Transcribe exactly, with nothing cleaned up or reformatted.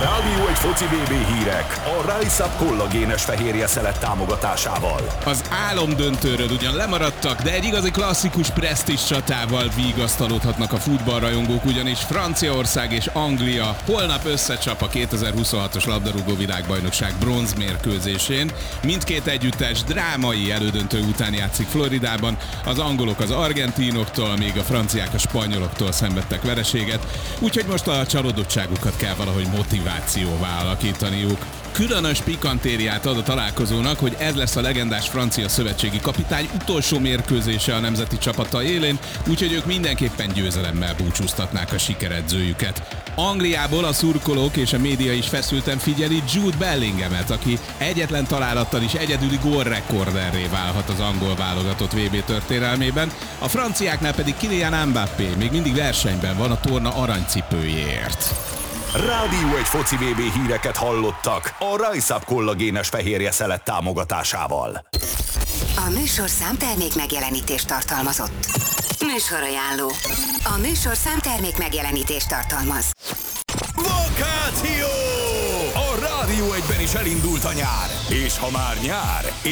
Rádió egy foci vé bé hírek a Rise Up kollagénes fehérje szelet támogatásával. Az álomdöntőről ugyan lemaradtak, de egy igazi klasszikus presztízs csatával vigasztalódhatnak a futballrajongók, ugyanis Franciaország és Anglia holnap összecsap a kétezer-huszonhatos labdarúgó világbajnokság bronzmérkőzésén. Mindkét együttes drámai elődöntő után játszik Floridában, az angolok az argentinoktól, míg a franciák a spanyoloktól szenvedtek vereséget, úgyhogy most a csalódottságukat kell valahogy motivációvá alakítaniuk. Különös pikantériát ad a találkozónak, hogy ez lesz a legendás francia szövetségi kapitány utolsó mérkőzése a nemzeti csapata élén, úgyhogy ők mindenképpen győzelemmel búcsúztatnák a sikeredzőjüket. Angliából a szurkolók és a média is feszülten figyeli Jude Bellinghamet, aki egyetlen találattal is egyedüli gólrekorderré válhat az angol válogatott vé bé történelmében, a franciáknál pedig Kylian Mbappé még mindig versenyben van a torna aranycipőjéért. Rádió egy foci vé bé híreket hallottak a Rise Up kollagénes fehérje szelet támogatásával. A műsorszám termék megjelenítést tartalmazott. Műsorajánló. A műsorszám termék megjelenítést tartalmaz. Vakáció! A Rádió egyben is elindult a nyár. És ha már nyár,